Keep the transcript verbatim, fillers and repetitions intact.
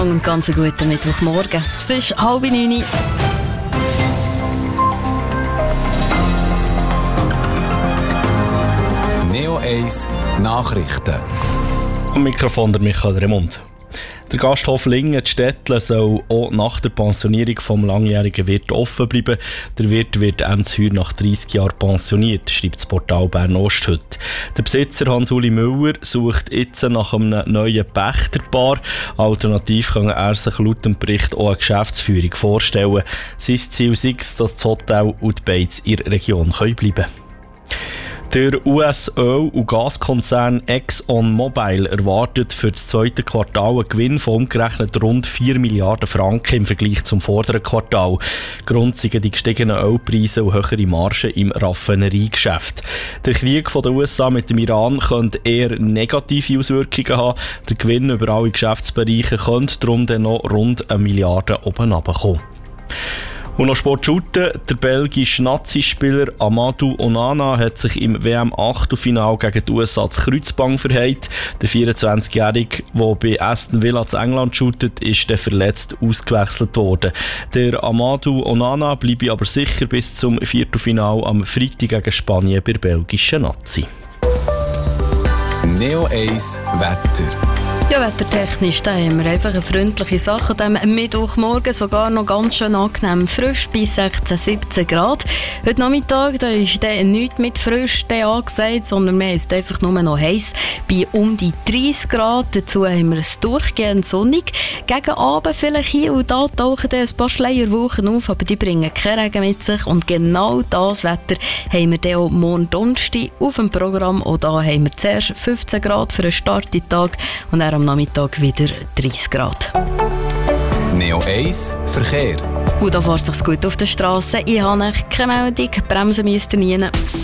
Und ganz einen guten Mittwochmorgen. Es ist halb neun. Neo eins Nachrichten. Am Mikrofon der Michael Remund. Der Gasthof Lingen, die Städtle, soll auch nach der Pensionierung vom langjährigen Wirt offen bleiben. Der Wirt wird Ende Heuer nach dreissig Jahren pensioniert, schreibt das Portal Bern Ost heute. Der Besitzer Hans-Uli Müller sucht jetzt nach einem neuen Pächterpaar. Alternativ kann er sich laut dem Bericht auch eine Geschäftsführung vorstellen. Sein Ziel ist es, dass das Hotel und die Beiz in der Region bleiben können. Der U S-Öl- und Gaskonzern ExxonMobil erwartet für das zweite Quartal einen Gewinn von umgerechnet rund vier Milliarden Franken im Vergleich zum vorderen Quartal. Grund sind die gestiegenen Ölpreise und höhere Margen im Raffineriegeschäft. Der Krieg von den U S A mit dem Iran könnte eher negative Auswirkungen haben. Der Gewinn über alle Geschäftsbereiche könnte darum dann noch rund eine Milliarde oben runterkommen. Und noch Sport-Shooten. Der belgische Nazi-Spieler Amadou Onana hat sich im W M-Achtelfinale gegen die U S A das Kreuzband verheilt. Der vierundzwanzigjährige, der bei Aston Villa zu England shootet, ist dann verletzt ausgewechselt worden. Der Amadou Onana bleibe aber sicher bis zum Viertelfinale am Freitag gegen Spanien bei der belgischen Nazi. Neo eins Wetter. Ja, wettertechnisch, da haben wir einfach eine freundliche Sache. Am Mittwochmorgen sogar noch ganz schön angenehm frisch, bis sechzehn, siebzehn Grad. Heute Nachmittag da ist dann nichts mit frisch angesagt, sondern wir ist einfach nur noch heiß bei um die dreißig Grad. Dazu haben wir es durchgehend sonnig. Gegen Abend vielleicht hier und da tauchen dann ein paar Schleierwolken auf, aber die bringen keinen Regen mit sich. Und genau das Wetter haben wir dann auch morgen Donnerstag auf dem Programm. Auch da haben wir zuerst fünfzehn Grad für einen Starttag und dann am Nachmittag wieder dreißig Grad. Neo eins Verkehr. Und da fährt es sich gut auf der Straße. Ich habe keine Meldung, bremsen müsst ihr nie.